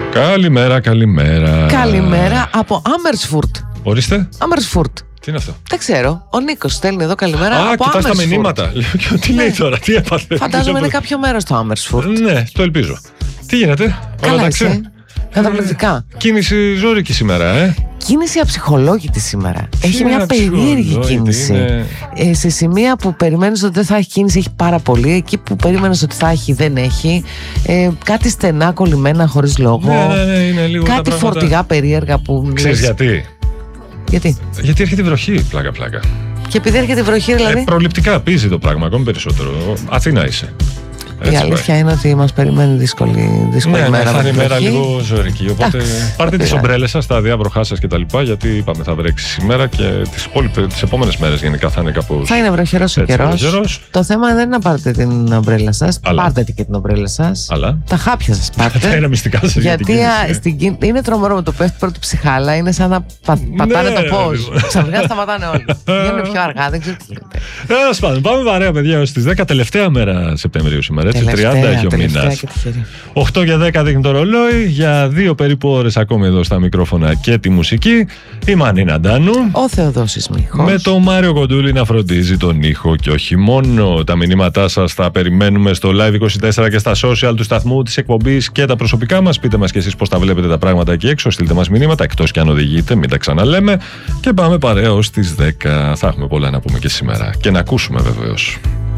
Καλημέρα, καλημέρα. Καλημέρα από Άμερσφουρτ. Ορίστε. Άμερσφουρτ. Τι είναι αυτό? Δεν ξέρω. Ο Νίκος στέλνει εδώ καλημέρα από κοιτάς Άμερσφουρτ. τα μηνύματα. Τι λέει τώρα, τι έπαθε? Φαντάζομαι είναι κάποιο μέρος το Άμερσφουρτ. Ναι, το ελπίζω. Τι γίνεται, όλα εντάξει? Καταπληκτικά. Κίνηση ζώρικη σήμερα, Κίνηση αψυχολόγητη σήμερα. Έχει μια περίεργη κίνηση. Είναι... σε σημεία που περιμένεις ότι δεν θα έχει κίνηση, έχει πάρα πολύ. Εκεί που περίμενες ότι θα έχει, δεν έχει. Κάτι στενά κολλημένα χωρίς λόγο. Ναι, είναι λίγο κάτι φορτηγά περίεργα που. Ξέρεις γιατί? Γιατί έρχεται η βροχή, πλάκα. Και επειδή έρχεται η βροχή, δηλαδή. Προληπτικά πίζει το πράγμα ακόμη περισσότερο. Αθήνα είσαι. Η αλήθεια είναι ότι μας περιμένει δύσκολη μέρα. Θα είναι η μέρα λίγο ζωρική. Οπότε πάρτε τις ομπρέλες σας, τα διάβροχά σας κτλ. Γιατί είπαμε θα βρέξει σήμερα και τις επόμενες μέρες γενικά θα είναι κάπως. Θα είναι βροχερός ο καιρός. Το θέμα δεν είναι να πάρετε την ομπρέλα σας. Πάρτε και την ομπρέλα σας. Τα χάπια σας πάρτε. Τα είναι μυστικά σας. Γιατί είναι τρομερό με το πέφτει πρώτη ψυχάλα. Είναι σαν να πατάνε το πώς. Ξαφνικά σταματάνε όλοι. Γίνουν πιο αργά, δεν ξέρω τι γίνεται. Πάμε παρέα, παιδιά, έως τις 10, τελευταία μέρα Σεπτεμβρίου σήμερα. 30 έχει ο μήνας. 8 και 10 δείχνει το ρολόι. Για 2 περίπου ώρες ακόμη εδώ στα μικρόφωνα και τη μουσική. Η Μανίνα Ντάνου. Ο Θεοδόσης Μίχος. Με το Μάριο Κοντούλη να φροντίζει τον ήχο και όχι μόνο. Τα μηνύματά σας τα περιμένουμε στο Live24 και στα social του σταθμού, της εκπομπής και τα προσωπικά μας. Πείτε μας και εσείς πώς τα βλέπετε τα πράγματα εκεί έξω. Στείλτε μας μηνύματα, εκτός και αν οδηγείτε, μην τα ξαναλέμε. Και πάμε παρέα ως τις 10. Θα έχουμε πολλά να πούμε και σήμερα. Και να ακούσουμε βεβαίως.